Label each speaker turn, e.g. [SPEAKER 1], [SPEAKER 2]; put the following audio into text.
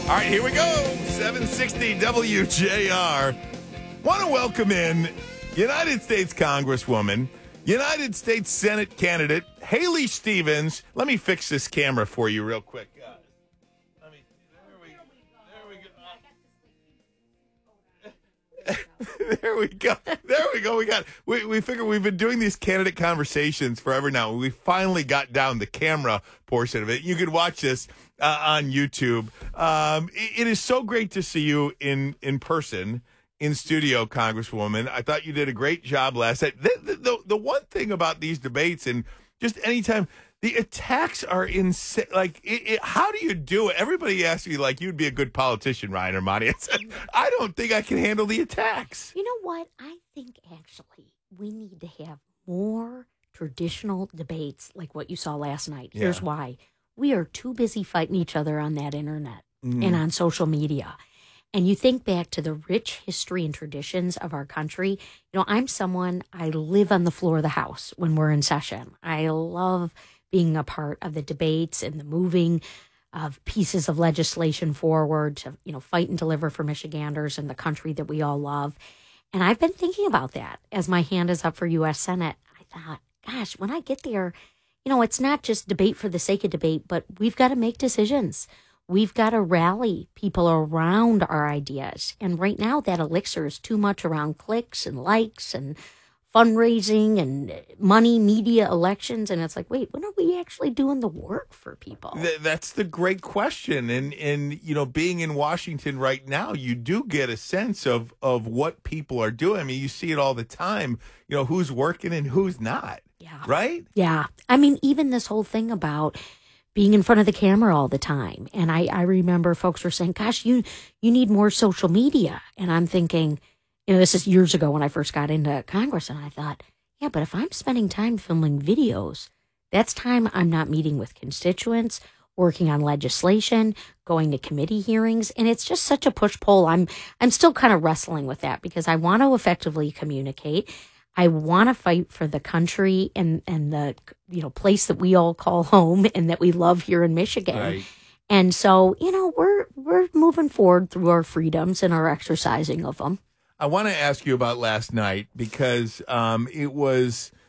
[SPEAKER 1] All right, here we go. 760 WJR. Want to welcome in United States Congresswoman, United States Senate candidate, Haley Stevens. Let me fix this camera for you real quick. There we go. There we go. We figured we've been doing these candidate conversations forever now. We finally got down the camera portion of it. You can watch this on YouTube. It is so great to see you in person, in studio, Congresswoman. I thought you did a great job last night. The one thing about these debates, and just anytime, the attacks are insane. Like, how do you do it? Everybody asks me, like, you'd be a good politician, Ryan Armani. I don't think I can handle the attacks.
[SPEAKER 2] You know what? I think, actually, we need to have more traditional debates like what you saw last night.
[SPEAKER 1] Yeah.
[SPEAKER 2] Here's why. We are too busy fighting each other on that internet and on social media. And you think back to the rich history and traditions of our country. You know, I live on the floor of the House when we're in session. I love being a part of the debates and the moving of pieces of legislation forward to, fight and deliver for Michiganders and the country that we all love. And I've been thinking about that as my hand is up for U.S. Senate. I thought, gosh, when I get there, it's not just debate for the sake of debate, but we've got to make decisions. We've got to rally people around our ideas. And right now, that elixir is too much around clicks and likes and fundraising and money, media, elections. And it's like, wait, when are we actually doing the work for people?
[SPEAKER 1] That's the great question. And being in Washington right now, you do get a sense of what people are doing. I mean, you see it all the time, who's working and who's not.
[SPEAKER 2] Yeah.
[SPEAKER 1] Right?
[SPEAKER 2] Yeah. I mean, even this whole thing about being in front of the camera all the time. And I remember folks were saying, gosh, you need more social media. And I'm thinking, this is years ago when I first got into Congress. And I thought, yeah, but if I'm spending time filming videos, that's time I'm not meeting with constituents, working on legislation, going to committee hearings. And it's just such a push-pull. I'm still kind of wrestling with that because I want to effectively communicate. I want to fight for the country and the place that we all call home and that we love here in Michigan.
[SPEAKER 1] Right.
[SPEAKER 2] And so, we're moving forward through our freedoms and our exercising of them.
[SPEAKER 1] I want to ask you about last night because it was